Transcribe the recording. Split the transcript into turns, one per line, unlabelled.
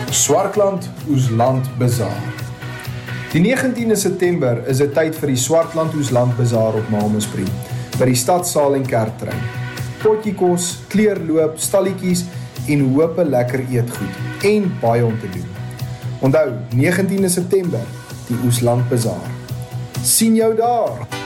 Swartland Oesland Bazaar. Die 19de September is dit tyd vir die Swartland Oesland Bazaar op Malmesbury, by die stadsaal en kerktrein. Potjie kos, kleurloop, stalletjies en hoop lekker eetgoed en baie om te doen. Onthou, 19de September, die Oesland Bazaar. Sien jou daar!